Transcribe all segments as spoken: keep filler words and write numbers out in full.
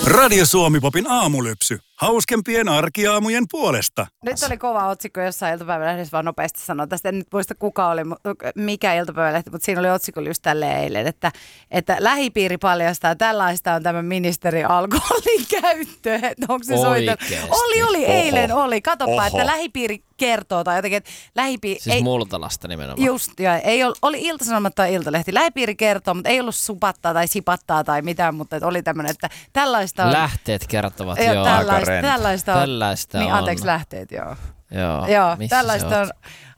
Radio Suomi-popin aamulypsy. Hauskempien arkiaamujen puolesta. Nyt oli kova otsikko jossain iltapäivälehdessä, vaan nopeasti sanoa tästä. En nyt muista kuka oli, mikä iltapäivälehti, mutta siinä oli otsikko just tälleen eilen, että, että lähipiiri paljastaa, tällaista on tämä ministeri alkoholin käyttö. Onko se soittanut? Oli, oli, eilen Oho. oli. Katsopa, Oho. että lähipiiri kertoo tai jotenkin, että lähipiiri... Siis ei, Multalasta nimenomaan. Just, ja ei ole, oli Ilta-Sanomat tai Iltalehti. Lähipiiri kertoo, mutta ei ollut supattaa tai sipattaa tai mitään, mutta oli tämmöinen, että tällaista on... Lähteet kertovat, joo. joo. Tällaista, tällaista on. Tällaista niin, on. anteeksi, lähteet, joo. Joo, joo tällaista on.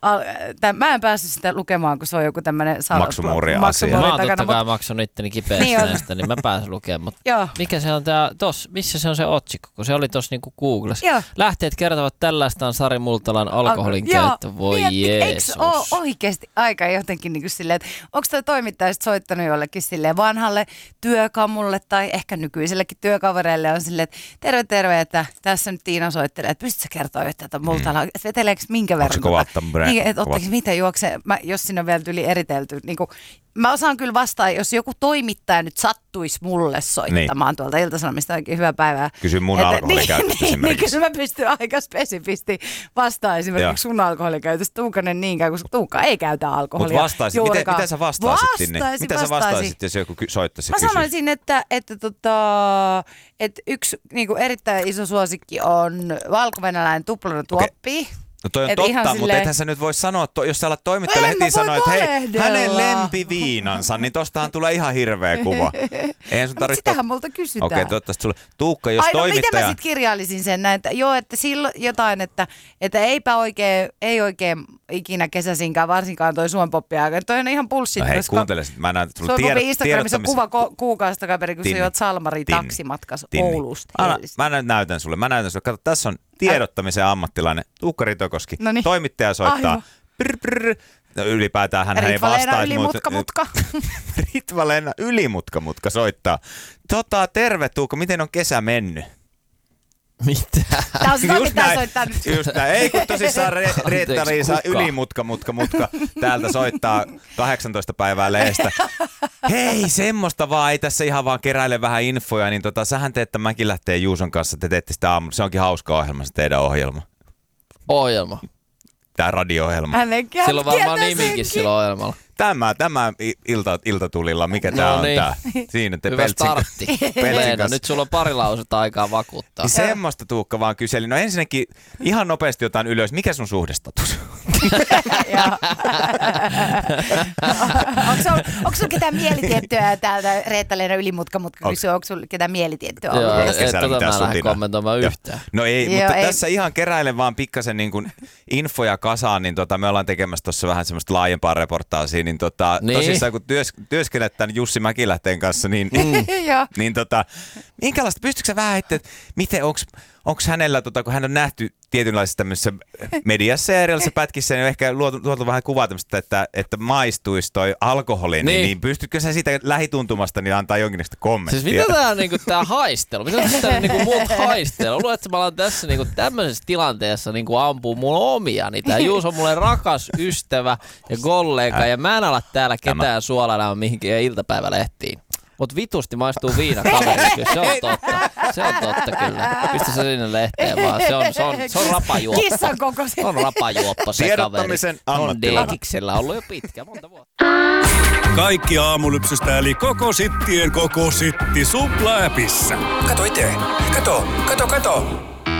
Täm, mä en päässyt sitä lukemaan, kun se on joku tämmöinen... Maksumuuria asia. Mä oon totta kai maksanut itteni kipeästi niin näistä, niin mä pääsin lukemaan. Mutta mikä se on tää, tos, missä se on se otsikko, kun se oli tossa niinku Googlessa. Joo. Lähteet kertovat, tällaista on Sari Multalan alkoholin Al- käyttö. Voi niin, Jeesus. Eikö ole oikeasti aika jotenkin niin kuin silleen, että onko toi toimittaja soittanut jollekin silleen vanhalle työkamulle tai ehkä nykyisellekin työkavereille on silleen, että terve terve, että tässä nyt Tiina soittelee, että pystytkö kertoa yhtä, että Multala, mm. veteleekö minkä verran? Onko se kova niin, että ottaisi mitä juoksee, mä, jos siinä on vielä yli eritelty. Niin kuin, mä osaan kyllä vastaa, jos joku toimittaja nyt sattuisi mulle soittamaan niin. tuolta Ilta-Sanomista, oikein hyvää päivää. Kysy mun alkoholikäytöstä niin, niin, kyllä mä pystyn aika spesifisti vastaamaan esimerkiksi sun alkoholikäytöstä. Tuukka ne niinkään, koska Tuukka ei käytä alkoholia. Mutta vastaisit, miten, miten sä vastaisit? Vastaisin, mitä sä vastaisit, jos joku soittaisi ja Mä sanoisin, että, että, tota, että yksi niin kuin erittäin iso suosikki on valkovenäläinen tuplanotuoppi. Okay. No toi on et totta, mutta silleen... ethän sä nyt voi sanoa, jos sä alat toimittajalle heti sanoa, että hei, hänen lempiviinansa, niin tostahan tulee ihan hirveä kuva. Eihän sun tarvitse... Sitähän multa kysytään. Okei, okay, toivottavasti sulle. Tuukka, jos Ai, no, toimittaja... miten mä sit kirjailisin sen näin, että joo, että silloin jotain, että, että eipä oikein, ei oikein ikinä kesäsinkään, varsinkaan toi Suomi-poppi aika. Toi on ihan bullshit. No hei, kuuntele sit, mä näytän sulle tiedot, Instagramissa on kuva ko- kuukausista kaveri, kun sä juot Salmari taksimatkassa Oulusta. Anna, mä näytän sulle, mä näytän sulle. Kato, tässä on tiedottamisen ammattilainen Tuukka Ritokoski. Noniin. Toimittaja soittaa. Brr, brr. No, ylipäätään hän ei vastaisi. Ylimutka, mutka. Ritva-Leena Ylimutka, mutka soittaa. Tota, terve Tuukka, miten on kesä mennyt? Mitä? Tää on sitä, mitä soittaa nyt. Just näin. Ei kun tosissaan Re- Reetta-Liisa Ylimutka, mutka, mutka täältä soittaa kahdeksantoista päivää lehdestä. Hei, semmoista vaan, ei tässä ihan vaan keräile vähän infoja, niin tota, sähän teette, mäkin lähtee Juuson kanssa, te teette sitä aamulla. Se onkin hauska ohjelma, se teidän ohjelma. Ohjelma? Tää radio-ohjelma. Sillä on varmaan nimikin sillä ohjelmalla. Tämä, tämä ilta, iltatulilla, mikä no tää on niin. Tää? Siinä te hyvä Peltsin, startti. Leena, nyt sulla on pari lausetta aikaa vakuuttaa. Niin semmoista Tuukka vaan kyseli. No ensinnäkin ihan nopeasti jotain ylös. Mikä sun suhdestatus? Onko sulla ketään mielitiettyä täältä Reetta-Leena Ylimutka, mutta kysyy, onko sulla ketään mielitiettyä? Joo, ei tota mä lähden kommentoimaan yhtään. No ei, mutta tässä ihan keräilen vaan pikkasen niin kuin infoja kasaan, niin tota, me ollaan tekemässä tuossa vähän semmoista laajempaa reportaasia. Niin, tota, niin. Tosissaan kun työs, työskennet tämän Jussi Mäkilähteen kanssa, niin, mm. niin tota, minkälaista, pystytkö sä vähän että miten, onko hänellä, tota, kun hän on nähty tietynlaisessa tämmöisessä mediassa ja erilaisissa pätkissä, niin on ehkä luotu, luotu vähän kuvaa tämmöistä, että, että maistuisi toi alkoholi, niin. niin pystytkö sä siitä lähituntumasta niin antaa jonkinlaista kommenttia? Siis mitä tää on niinku tää haistelu? Mitä tää niinku muut haistelu? Luulet, että mä olen tässä niinku tämmöisessä tilanteessa niinku ampuu mulla omiani. Tää Juuso on mulle rakas ystävä ja kollega äh. ja mä en ala täällä ketään suolailemaan mihinkin iltapäivälehtiin. Mut vitusti maistuu viina kaverille, se on totta. Se on totta kyllä. Pistä se sinne lehteen vaan. Se on, se on, se on rapajuoppo. Kissan kokoinen. Se on rapajuoppo se kaveri. Tiedottamisen ammattilainen. On Dekiksellä ollut jo pitkä, monta vuotta. Kaikki aamulypsystä eli koko sittien koko sitti Supla-äpissä. Kato itse. Kato, kato, kato.